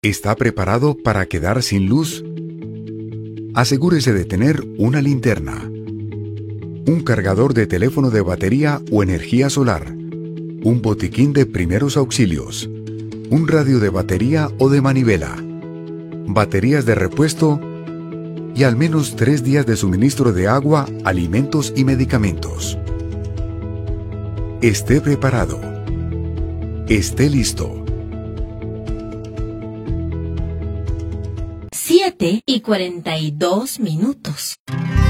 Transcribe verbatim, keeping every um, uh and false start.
¿Está preparado para quedar sin luz? Asegúrese de tener una linterna, un cargador de teléfono de batería o energía solar, un botiquín de primeros auxilios, un radio de batería o de manivela, baterías de repuesto y al menos tres días de suministro de agua, alimentos y medicamentos. Esté preparado. Esté listo. siete y cuarenta y dos minutos.